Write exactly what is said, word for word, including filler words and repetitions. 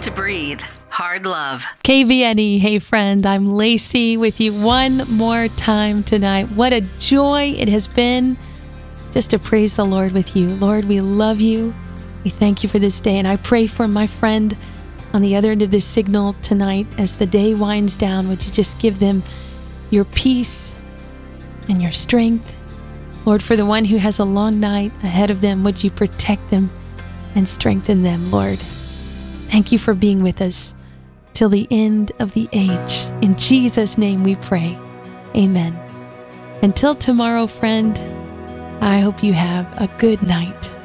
to breathe. Hard love. K V N E, hey friend, I'm Lacey with you one more time tonight. What a joy it has been just to praise the Lord with you. Lord, we love you. We thank you for this day. And I pray for my friend on the other end of this signal tonight as the day winds down. Would you just give them your peace and your strength? Lord, for the one who has a long night ahead of them, would you protect them and strengthen them, Lord? Thank you for being with us till the end of the age. In Jesus' name we pray. Amen. Until tomorrow, friend, I hope you have a good night.